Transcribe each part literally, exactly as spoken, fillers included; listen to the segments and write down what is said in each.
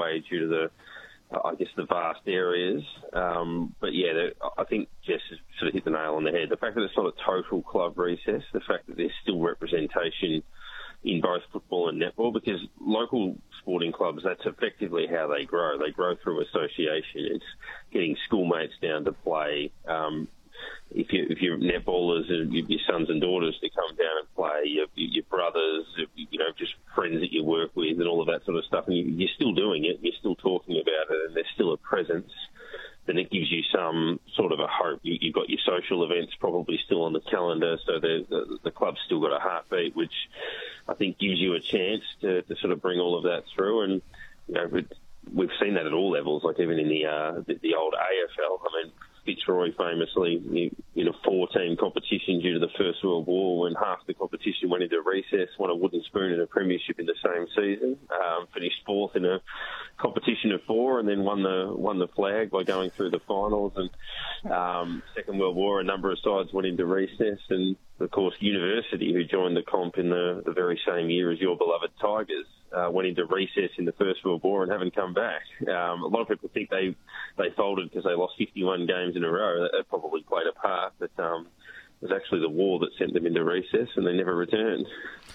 away due to the, I guess, the vast areas. Um, but yeah, I think Jess has sort of hit the nail on the head. The fact that it's not a total club recess, the fact that there's still representation in both football and netball, because local sporting clubs, that's effectively how they grow. They grow through association. It's getting schoolmates down to play. Um, if, you, if you're netballers, and your sons and daughters to come down and play, your, your brothers, you know, just friends that you work with and all of that sort of stuff, and you, you're still doing it, you're still talking about it, and there's still a presence, then it gives you some sort of a hope. You, you've got your social events probably still on the calendar, so the, the, the club's still got a heartbeat, which I think gives you a chance to, to sort of bring all of that through. And, you know, we've seen that at all levels, like even in the uh, the, the old A F L. I mean, Fitzroy famously, in a four-team competition due to the First World War, when half the competition went into recess, won a wooden spoon and a premiership in the same season, um, finished fourth in a competition of four, and then won the won the flag by going through the finals. And um, Second World War, a number of sides went into recess, and of course, University, who joined the comp in the, the very same year as your beloved Tigers, uh, went into recess in the First World War and haven't come back. Um, a lot of people think they they folded because they lost fifty-one games in a row. That, that probably played a part, but um, it was actually the war that sent them into recess, and they never returned.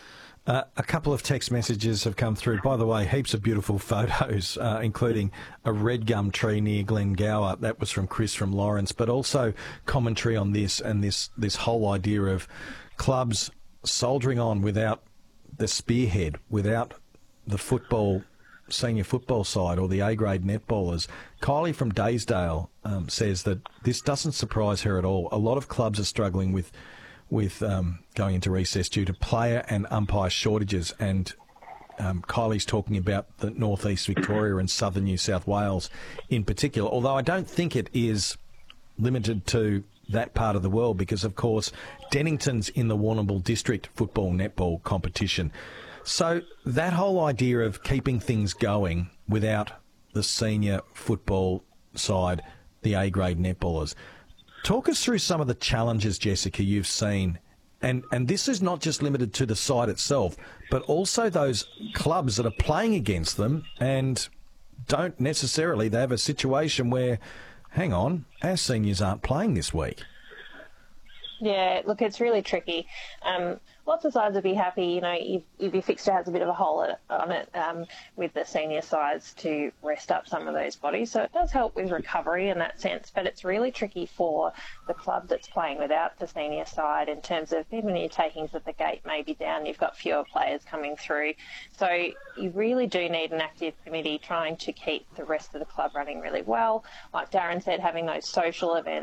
Uh, a couple of text messages have come through. By the way, heaps of beautiful photos, uh, including a red gum tree near Glengower. That was from Chris from Lawrence, but also commentary on this and this, this whole idea of clubs soldiering on without the spearhead, without the football, senior football side or the A-grade netballers. Kylie from Daysdale um, says that this doesn't surprise her at all. A lot of clubs are struggling with with um, going into recess due to player and umpire shortages, and um, Kylie's talking about the northeast Victoria and southern New South Wales in particular, although I don't think it is limited to that part of the world, because of course Dennington's in the Warrnambool District football netball competition. So that whole idea of keeping things going without the senior football side, the A-grade netballers. Talk us through some of the challenges, Jessica, you've seen. And and this is not just limited to the side itself, but also those clubs that are playing against them and don't necessarily, they have a situation where, hang on, our seniors aren't playing this week. Yeah, look, it's really tricky. Um, lots of sides would be happy, you know, if, if your fixture has a bit of a hole on it um, with the senior sides to rest up some of those bodies. So it does help with recovery in that sense, but it's really tricky for the club that's playing without the senior side in terms of even your takings at the gate may be down, you've got fewer players coming through. So you really do need an active committee trying to keep the rest of the club running really well. Like Darren said, having those social events,